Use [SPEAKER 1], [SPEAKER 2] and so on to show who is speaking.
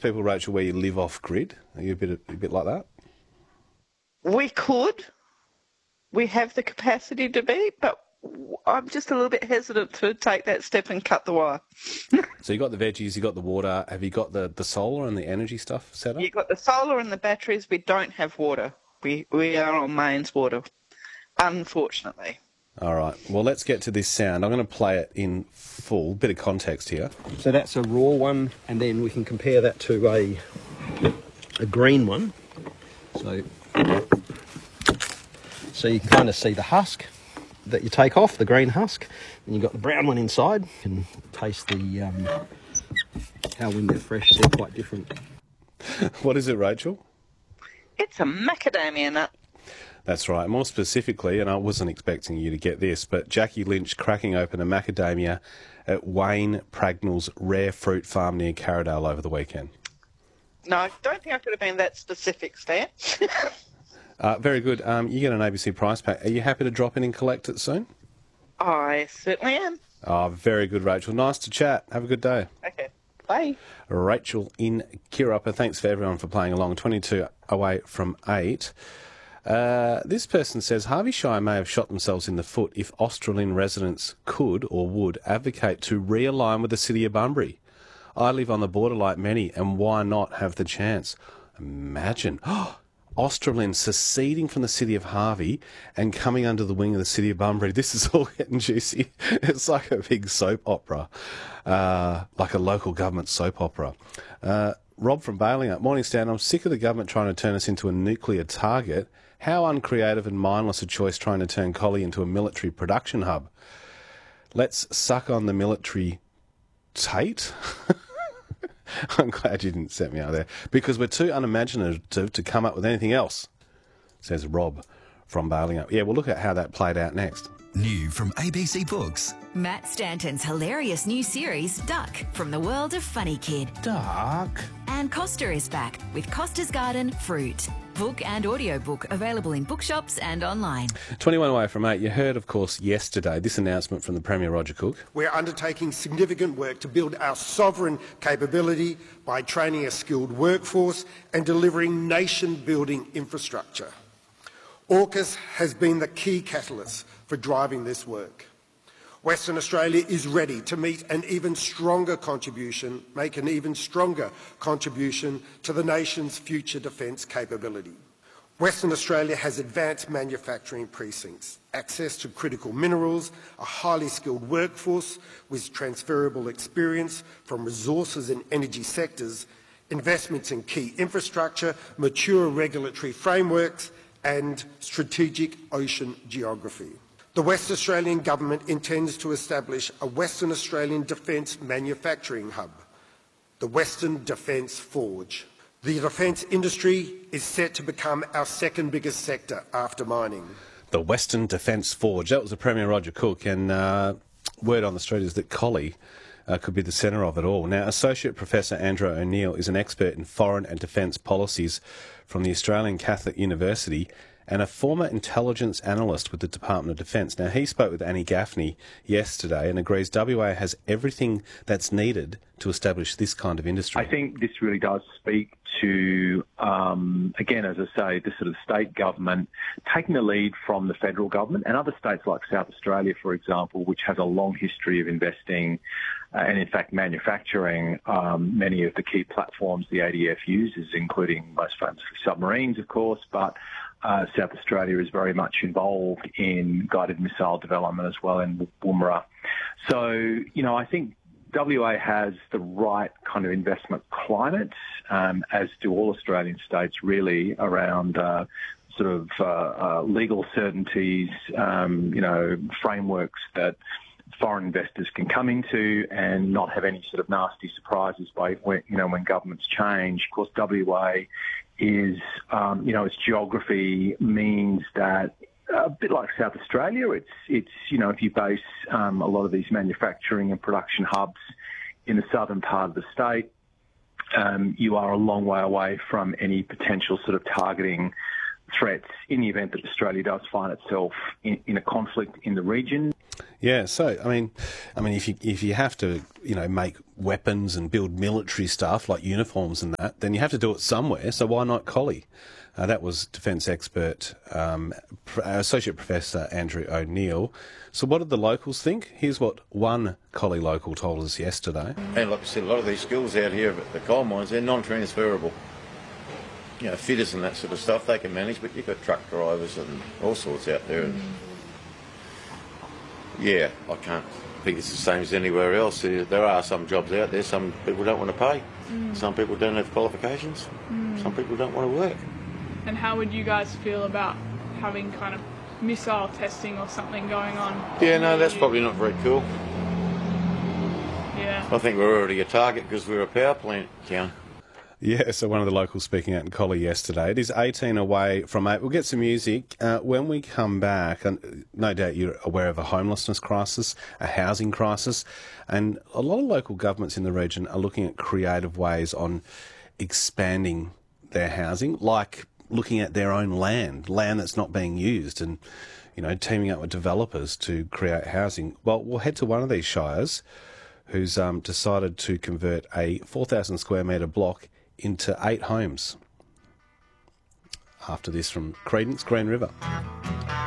[SPEAKER 1] people, Rachel, where you live off grid? Are you a bit like that?
[SPEAKER 2] We could. We have the capacity to be, but I'm just a little bit hesitant to take that step and cut the wire.
[SPEAKER 1] So you got the veggies, you got the water. Have you got the solar and the energy stuff set up?
[SPEAKER 2] You've got the solar and the batteries. We don't have water. We are on mains water, unfortunately.
[SPEAKER 1] All right. Well, let's get to this sound. I'm going to play it in full. Bit of context here.
[SPEAKER 3] So that's a raw one, and then we can compare that to a green one. So you can kind of see the husk that you take off, the green husk, and you've got the brown one inside. You can taste how when they're fresh, they're quite different.
[SPEAKER 1] What is it, Rachel?
[SPEAKER 2] It's a macadamia nut.
[SPEAKER 1] That's right. More specifically, and I wasn't expecting you to get this, but Jackie Lynch cracking open a macadamia at Wayne Pragnell's Rare Fruit Farm near Carradale over the weekend.
[SPEAKER 2] No, I don't think I could have been that specific, Stan.
[SPEAKER 1] Very good. You get an ABC prize pack. Are you happy to drop in and collect it soon?
[SPEAKER 2] I certainly am.
[SPEAKER 1] Oh, very good, Rachel. Nice to chat. Have a good day.
[SPEAKER 2] Okay. Bye. Rachel
[SPEAKER 1] in Kirruppa. Thanks for everyone for playing along. 22 away from 8. This person says Harvey Shire may have shot themselves in the foot if Australian residents could or would advocate to realign with the city of Bunbury. I live on the border like many, and why not have the chance? Imagine Australians seceding from the city of Harvey and coming under the wing of the city of Bunbury. This is all getting juicy. It's like a big soap opera, like a local government soap opera. Rob from Balingup. Morning, Stan. I'm sick of the government trying to turn us into a nuclear target. How uncreative and mindless a choice trying to turn Collie into a military production hub. Let's suck on the military Tate. I'm glad you didn't set me out there, because we're too unimaginative to come up with anything else, says Rob from Balingup. Yeah, we'll look at how that played out next.
[SPEAKER 4] New from ABC Books.
[SPEAKER 5] Matt Stanton's hilarious new series, Duck, from the world of Funny Kid.
[SPEAKER 1] Duck.
[SPEAKER 5] And Costa is back with Costa's Garden Fruit. Book and audiobook available in bookshops and online.
[SPEAKER 1] 21 away from 8. You heard, of course, yesterday this announcement from the Premier, Roger Cook.
[SPEAKER 6] We're undertaking significant work to build our sovereign capability by training a skilled workforce and delivering nation-building infrastructure. AUKUS has been the key catalyst for driving this work. Western Australia is ready to make an even stronger contribution to the nation's future defence capability. Western Australia has advanced manufacturing precincts, access to critical minerals, a highly skilled workforce with transferable experience from resources and energy sectors, investments in key infrastructure, mature regulatory frameworks, and strategic ocean geography. The West Australian Government intends to establish a Western Australian defence manufacturing hub, the Western Defence Forge. The defence industry is set to become our second biggest sector after mining.
[SPEAKER 1] The Western Defence Forge. That was the Premier, Roger Cook, and word on the street is that Collie could be the centre of it all. Now, Associate Professor Andrew O'Neill is an expert in foreign and defence policies from the Australian Catholic University and a former intelligence analyst with the Department of Defence. Now, he spoke with Annie Gaffney yesterday and agrees WA has everything that's needed to establish this kind of industry.
[SPEAKER 7] I think this really does speak to, again, as I say, the sort of state government taking the lead from the federal government and other states like South Australia, for example, which has a long history of investing and, in fact, manufacturing many of the key platforms the ADF uses, including most famously submarines, of course, but South Australia is very much involved in guided missile development as well in Woomera. So, I think WA has the right kind of investment climate, as do all Australian states, really, around legal certainties, frameworks that foreign investors can come into and not have any sort of nasty surprises when governments change. Of course, WA is, its geography means that a bit like South Australia, it's if you base a lot of these manufacturing and production hubs in the southern part of the state, you are a long way away from any potential sort of targeting threats in the event that Australia does find itself in a conflict in the region.
[SPEAKER 1] Yeah, so I mean, if you have to, make weapons and build military stuff like uniforms and that, then you have to do it somewhere. So why not Collie? That was defence expert, Associate Professor Andrew O'Neill. So what did the locals think? Here's what one Collie local told us yesterday.
[SPEAKER 8] And like I said, a lot of these skills out here at the coal mines, they're non-transferable. Fitters and that sort of stuff they can manage, but you've got truck drivers and all sorts out there. And yeah, I can't think it's the same as anywhere else. There are some jobs out there, some people don't want to pay. Some people don't have qualifications. Some people don't want to work.
[SPEAKER 9] And how would you guys feel about having kind of missile testing or something going on?
[SPEAKER 8] Yeah, no, that's probably not very cool.
[SPEAKER 9] Yeah.
[SPEAKER 8] I think we're already a target because we're a power plant town.
[SPEAKER 1] Yeah, so one of the locals speaking out in Collie yesterday. It is 18 away from 8. We'll get some music. When we come back, and no doubt you're aware of a homelessness crisis, a housing crisis, and a lot of local governments in the region are looking at creative ways on expanding their housing, like looking at their own land that's not being used, and teaming up with developers to create housing. Well, we'll head to one of these shires who's decided to convert a 4,000 square metre block into 8 homes. After this, from Creedence, Green River.